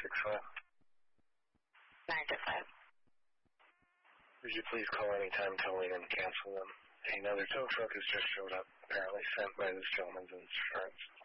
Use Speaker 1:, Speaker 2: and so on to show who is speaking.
Speaker 1: 965.
Speaker 2: 965.
Speaker 1: Would you please call anytime towing and cancel them? Another tow truck has just showed up, apparently sent by this gentleman's insurance.